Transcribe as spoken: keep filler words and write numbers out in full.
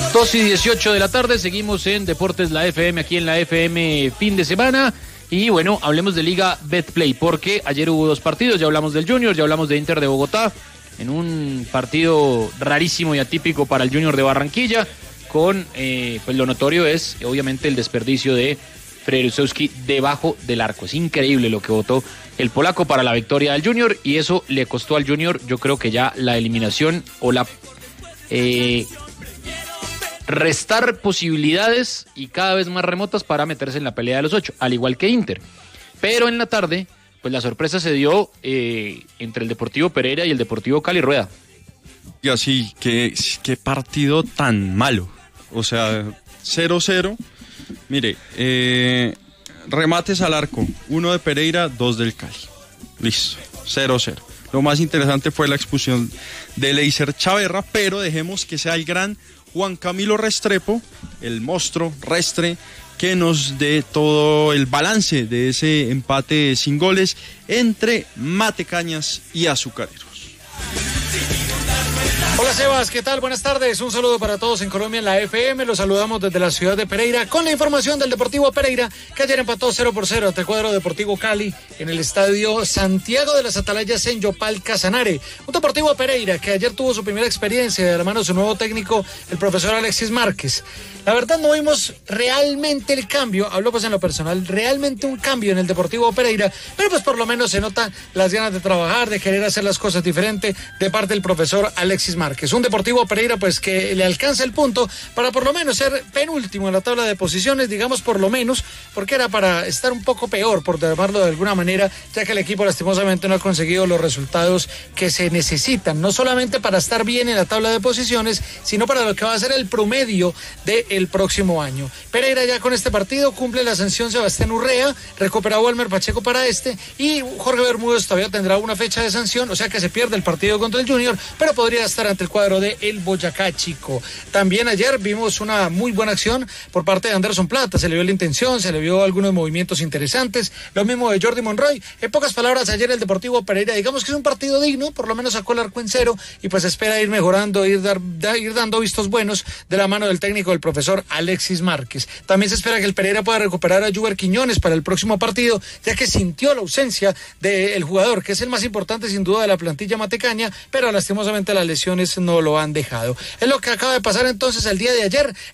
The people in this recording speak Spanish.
dos y dieciocho de la tarde, seguimos en Deportes La F M, aquí en la F M fin de semana. Y bueno, hablemos de Liga Betplay, porque ayer hubo dos partidos, ya hablamos del Junior, ya hablamos de Inter de Bogotá, en un partido rarísimo y atípico para el Junior de Barranquilla, con, eh, pues lo notorio es, obviamente, el desperdicio de Frerusowski debajo del arco. Es increíble lo que votó el polaco para la victoria del Junior, y eso le costó al Junior, yo creo que ya la eliminación o la... Eh, restar posibilidades y cada vez más remotas para meterse en la pelea de los ocho, al igual que Inter. Pero en la tarde, pues la sorpresa se dio eh, entre el Deportivo Pereira y el Deportivo Cali Rueda. Y así, qué, qué partido tan malo. O sea, cero cero. Mire, eh, remates al arco, uno de Pereira, dos del Cali. Listo, cero cero. Lo más interesante fue la expulsión de Leiser Chaverra, pero dejemos que sea el gran Juan Camilo Restrepo, el monstruo Restre, que nos dé todo el balance de ese empate sin goles entre Matecañas y Azucareros. Hola Sebas, ¿qué tal? Buenas tardes, un saludo para todos en Colombia en la F M, los saludamos desde la ciudad de Pereira con la información del Deportivo Pereira, que ayer empató cero por cero ante el cuadro Deportivo Cali en el estadio Santiago de las Atalayas en Yopal Casanare. Un Deportivo Pereira que ayer tuvo su primera experiencia de la mano de su nuevo técnico, el profesor Alexis Márquez. La verdad no vimos realmente el cambio, hablo pues en lo personal, realmente un cambio en el Deportivo Pereira, pero pues por lo menos se notan las ganas de trabajar, de querer hacer las cosas diferente de parte del profesor Alexis Márquez. Que es un Deportivo Pereira pues que le alcanza el punto para por lo menos ser penúltimo en la tabla de posiciones, digamos por lo menos, porque era para estar un poco peor, por llamarlo de alguna manera, ya que el equipo lastimosamente no ha conseguido los resultados que se necesitan, no solamente para estar bien en la tabla de posiciones, sino para lo que va a ser el promedio del próximo año. Pereira ya con este partido cumple la sanción Sebastián Urrea, recupera a Walmer Pacheco para este, y Jorge Bermúdez todavía tendrá una fecha de sanción, o sea que se pierde el partido contra el Junior, pero podría estar ante el cuadro de el Boyacá Chico. También ayer vimos una muy buena acción por parte de Anderson Plata, se le vio la intención, se le vio algunos movimientos interesantes, lo mismo de Jordi Monroy. En pocas palabras, ayer el Deportivo Pereira, digamos que es un partido digno, por lo menos sacó el arco en cero y pues espera ir mejorando, ir, dar, da, ir dando vistos buenos de la mano del técnico, del profesor Alexis Márquez. También se espera que el Pereira pueda recuperar a Juber Quiñones para el próximo partido, ya que sintió la ausencia del jugador, que es el más importante sin duda de la plantilla matecaña, pero lastimosamente las lesiones no lo han dejado. Es lo que acaba de pasar entonces el día de ayer